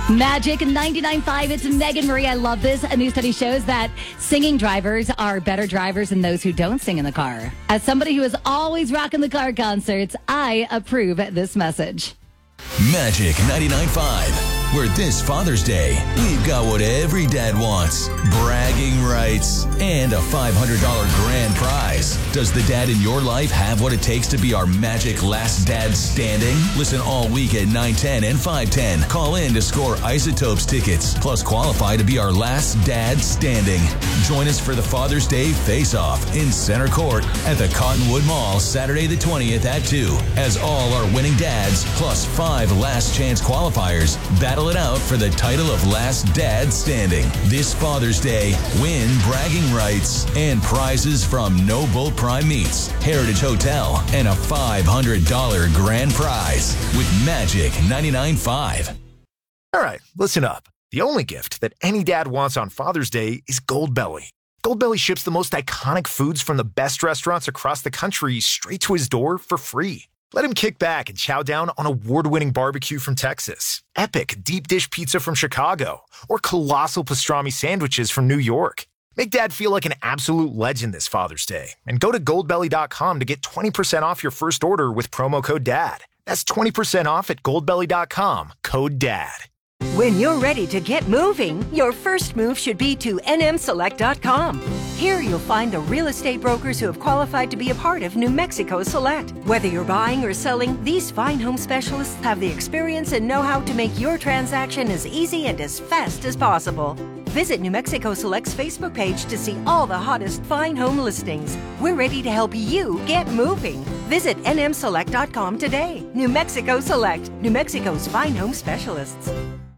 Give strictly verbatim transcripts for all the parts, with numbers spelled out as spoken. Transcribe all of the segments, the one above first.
Magic ninety-nine point five. It's Megan Marie. I love this. A new study shows that singing drivers are better drivers than those who don't sing in the car. As somebody who is always rocking the car concerts, I approve this message. Magic ninety-nine point five, where this Father's Day, we've got what every dad wants. Bragging rights and a five hundred dollars grand prize. Does the dad in your life have what it takes to be our Magic Last Dad Standing? Listen all week at nine ten and five ten. Call in to score Isotopes tickets, plus qualify to be our Last Dad Standing. Join us for the Father's Day Face-Off in Center Court at the Cottonwood Mall Saturday the twentieth at two, as all our winning dads, plus five last chance qualifiers, battle it out for the title of Last Dad Standing. This Father's Day, win bragging rights and prizes from Noble Prime Meats, Heritage Hotel, and a five hundred dollars grand prize with Magic ninety-nine point five. All right, listen up. The only gift that any dad wants on Father's Day is Goldbelly. Goldbelly ships the most iconic foods from the best restaurants across the country straight to his door for free. Let him kick back and chow down on award-winning barbecue from Texas, epic deep dish pizza from Chicago, or colossal pastrami sandwiches from New York. Make Dad feel like an absolute legend this Father's Day, and go to goldbelly dot com to get twenty percent off your first order with promo code DAD. That's twenty percent off at goldbelly dot com, code DAD. When you're ready to get moving, your first move should be to N M select dot com. Here you'll find the real estate brokers who have qualified to be a part of New Mexico Select. Whether you're buying or selling, these fine home specialists have the experience and know-how to make your transaction as easy and as fast as possible. Visit New Mexico Select's Facebook page to see all the hottest fine home listings. We're ready to help you get moving. Visit N M select dot com today. New Mexico Select, New Mexico's fine home specialists.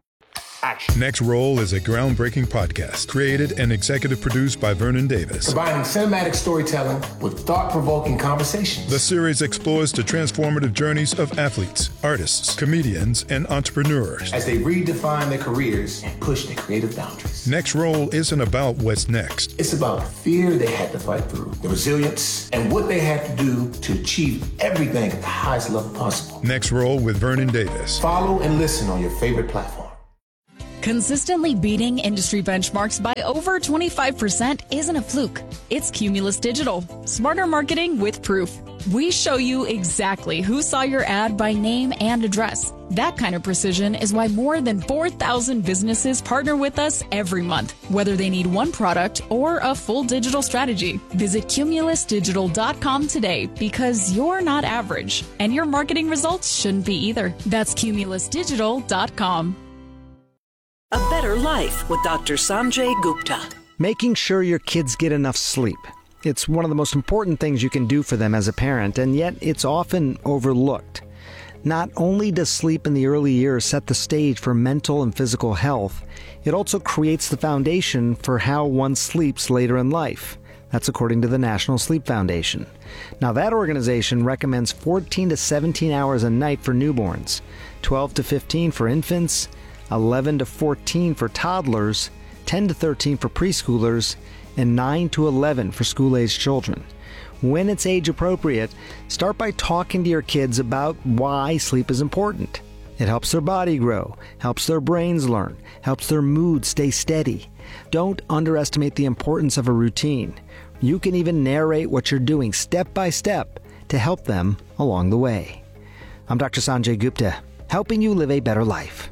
Action. Next Roll is a groundbreaking podcast created and executive produced by Vernon Davis. Combining cinematic storytelling with thought-provoking conversations. The series explores the transformative journeys of athletes, artists, comedians, and entrepreneurs as they redefine their careers and push their creative boundaries. Next Roll isn't about what's next. It's about the fear they had to fight through, the resilience, and what they had to do to achieve everything at the highest level possible. Next Roll with Vernon Davis. Follow and listen on your favorite platform. Consistently beating industry benchmarks by over twenty-five percent isn't a fluke. It's Cumulus Digital. Smarter marketing with proof. We show you exactly who saw your ad by name and address. That kind of precision is why more than four thousand businesses partner with us every month, whether they need one product or a full digital strategy. Visit cumulus digital dot com today, because you're not average, and your marketing results shouldn't be either. That's cumulus digital dot com. A Better Life with Doctor Sanjay Gupta. Making sure your kids get enough sleep. It's one of the most important things you can do for them as a parent, and yet it's often overlooked. Not only does sleep in the early years set the stage for mental and physical health, it also creates the foundation for how one sleeps later in life. That's according to the National Sleep Foundation. Now, that organization recommends fourteen to seventeen hours a night for newborns, twelve to fifteen for infants, eleven to fourteen for toddlers, ten to thirteen for preschoolers, and nine to eleven for school-aged children. When it's age appropriate, start by talking to your kids about why sleep is important. It helps their body grow, helps their brains learn, helps their mood stay steady. Don't underestimate the importance of a routine. You can even narrate what you're doing step by step to help them along the way. I'm Doctor Sanjay Gupta, helping you live a better life.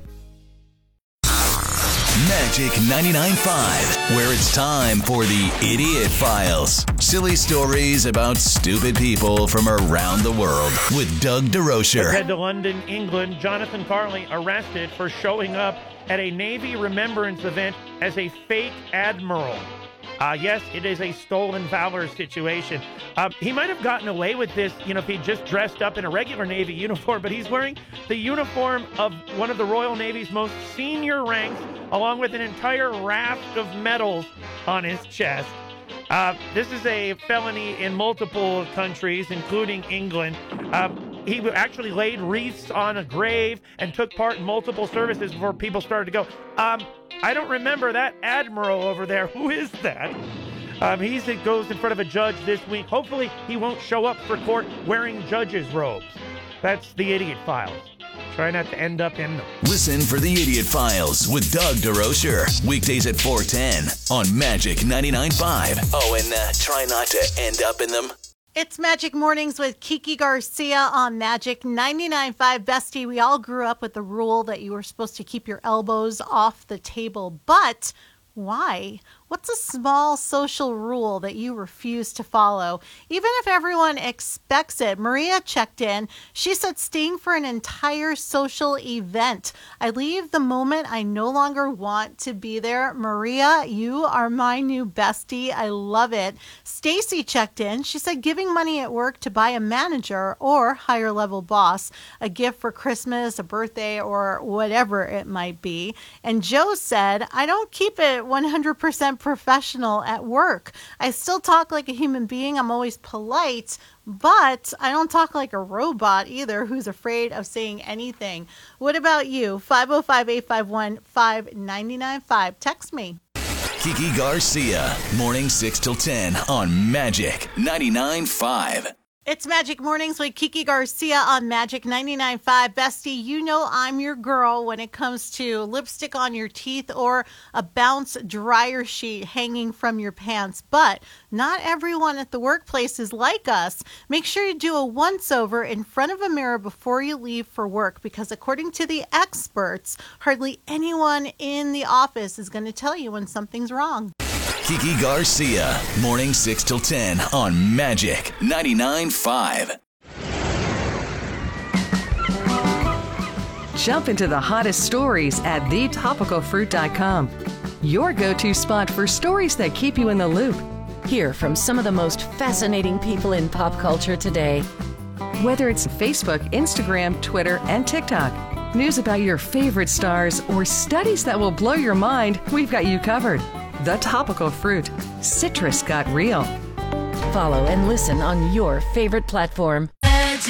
Magic ninety-nine point five, where it's time for the Idiot Files. Silly stories about stupid people from around the world with Doug DeRocher. Let's head to London, England. Jonathan Farley arrested for showing up at a Navy remembrance event as a fake admiral. Uh, yes, it is a stolen valor situation. Uh, he might have gotten away with this, you know, if he just dressed up in a regular Navy uniform, but he's wearing the uniform of one of the Royal Navy's most senior ranks, along with an entire raft of medals on his chest. Uh, this is a felony in multiple countries, including England. Uh, he actually laid wreaths on a grave and took part in multiple services before people started to go, um, I don't remember that admiral over there. Who is that? Um, he goes in front of a judge this week. Hopefully he won't show up for court wearing judge's robes. That's the Idiot Files. Try not to end up in them. Listen for the Idiot Files with Doug DeRocher. Weekdays at four ten on Magic ninety-nine point five. Oh, and uh, try not to end up in them. It's Magic Mornings with Kiki Garcia on Magic ninety-nine point five. Bestie, we all grew up with the rule that you were supposed to keep your elbows off the table, but why? What's a small social rule that you refuse to follow, even if everyone expects it? Maria checked in. She said, staying for an entire social event. I leave the moment I no longer want to be there. Maria, you are my new bestie. I love it. Stacy checked in. She said, giving money at work to buy a manager or higher level boss a gift for Christmas, a birthday, or whatever it might be. And Joe said, I don't keep it one hundred percent professional at work. I still talk like a human being. I'm always polite, but I don't talk like a robot either who's afraid of saying anything. What about you? five oh five, eight five one, five nine nine five. Text me. Kiki Garcia, morning six till ten on Magic ninety-nine point five. It's Magic Mornings with Kiki Garcia on Magic ninety-nine point five. Bestie, you know I'm your girl when it comes to lipstick on your teeth or a bounce dryer sheet hanging from your pants. But not everyone at the workplace is like us. Make sure you do a once-over in front of a mirror before you leave for work, because according to the experts, hardly anyone in the office is going to tell you when something's wrong. Kiki Garcia, morning six till ten on Magic ninety-nine point five. Jump into the hottest stories at the topical fruit dot com. Your go-to spot for stories that keep you in the loop. Hear from some of the most fascinating people in pop culture today. Whether it's Facebook, Instagram, Twitter, and TikTok, news about your favorite stars, or studies that will blow your mind, we've got you covered. The Topical Fruit. Citrus got real. Follow and listen on your favorite platform.